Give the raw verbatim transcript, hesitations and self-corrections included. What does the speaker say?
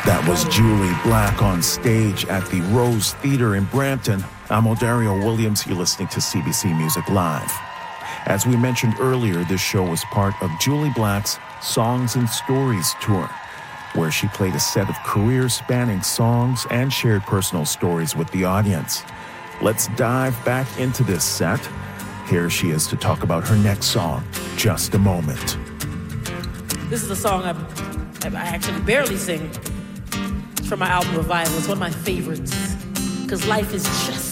That was Julie Black on stage at the Rose Theatre in Brampton. I'm Odario Williams. You're listening to C B C Music Live. As we mentioned earlier, this show was part of Julie Black's Songs and Stories tour, where she played a set of career-spanning songs and shared personal stories with the audience. Let's dive back into this set. Here she is to talk about her next song, Just a Moment. This is a song I'm, I actually barely sing. It's from my album Revival. It's one of my favorites, because life is just